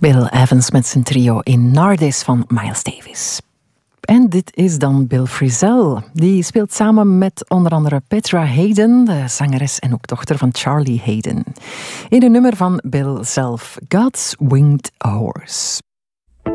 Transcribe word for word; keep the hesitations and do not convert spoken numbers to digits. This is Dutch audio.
Bill Evans met zijn trio in Nardis van Miles Davis. En dit is dan Bill Frisell. Die speelt samen met onder andere Petra Hayden, de zangeres en ook dochter van Charlie Hayden, in een nummer van Bill zelf, God's Winged Horse.